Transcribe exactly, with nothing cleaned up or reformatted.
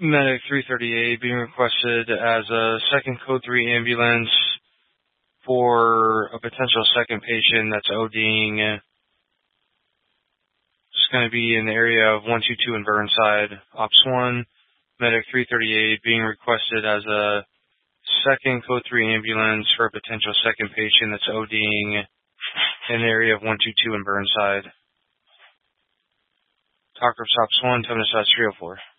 Medic three thirty-eight being requested as a second code three ambulance for a potential second patient that's ODing. It's going to be in the area of one two two in Burnside. Ops one, Medic three thirty-eight being requested as a second code three ambulance for a potential second patient that's ODing in the area of one two two in Burnside. Talk Ops one, Tominous three oh four.